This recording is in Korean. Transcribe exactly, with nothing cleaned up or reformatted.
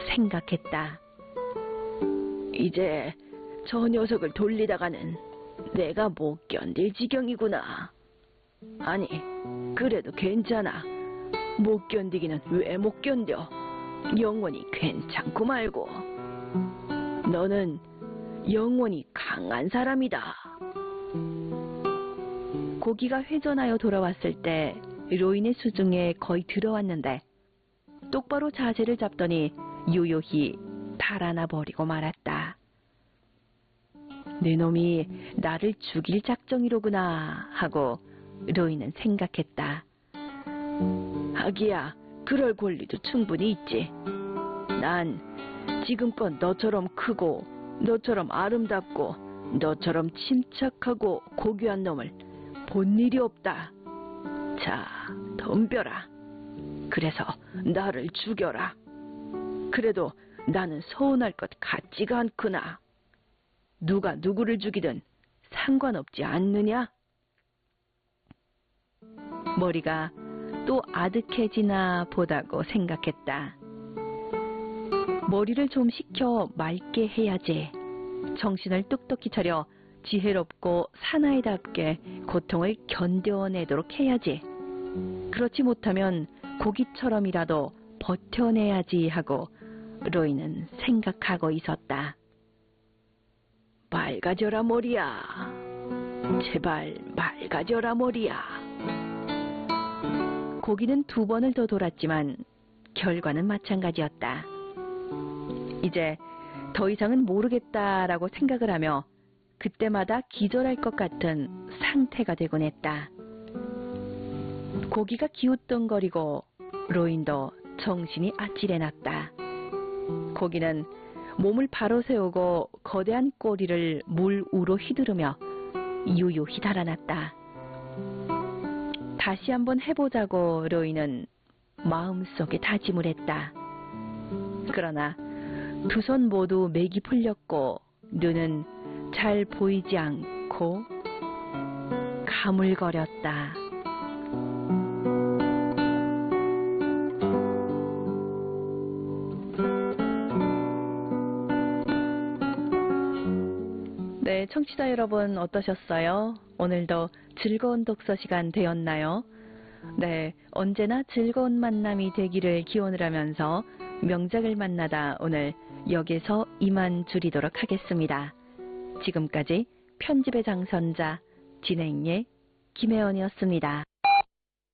생각했다. 이제 저 녀석을 돌리다가는 내가 못 견딜 지경이구나. 아니, 그래도 괜찮아. 못 견디기는 왜 못 견뎌? 영원히 괜찮고 말고. 너는 영원히 강한 사람이다. 고기가 회전하여 돌아왔을 때 로인의 수중에 거의 들어왔는데 똑바로 자세를 잡더니 요요히 달아나 버리고 말았다. 내 놈이 나를 죽일 작정이로구나 하고 로인은 생각했다. 하기야, 그럴 권리도 충분히 있지. 난 지금껏 너처럼 크고 너처럼 아름답고 너처럼 침착하고 고귀한 놈을 본 일이 없다. 자, 덤벼라. 그래서 나를 죽여라. 그래도 나는 서운할 것 같지가 않구나. 누가 누구를 죽이든 상관없지 않느냐? 머리가 또 아득해지나 보다고 생각했다. 머리를 좀 식혀 맑게 해야지. 정신을 똑똑히 차려 지혜롭고 사나이답게 고통을 견뎌내도록 해야지. 그렇지 못하면 고기처럼이라도 버텨내야지 하고 로이는 생각하고 있었다. 맑아져라 머리야. 제발 맑아져라 머리야. 고기는 두 번을 더 돌았지만 결과는 마찬가지였다. 이제 더 이상은 모르겠다라고 생각을 하며 그때마다 기절할 것 같은 상태가 되곤 했다. 고기가 기웃덩거리고 로인도 정신이 아찔해났다. 고기는 몸을 바로 세우고 거대한 꼬리를 물 우로 휘두르며 유유히 달아났다. 다시 한번 해보자고 로이는 마음속에 다짐을 했다. 그러나 두 손 모두 맥이 풀렸고 눈은 잘 보이지 않고 가물거렸다. 네, 청취자 여러분 어떠셨어요? 오늘도 즐거운 독서 시간 되었나요? 네, 언제나 즐거운 만남이 되기를 기원을 하면서 명작을 만나다 오늘 여기서 이만 줄이도록 하겠습니다. 지금까지 편집의 장선자, 진행의 김혜원이었습니다.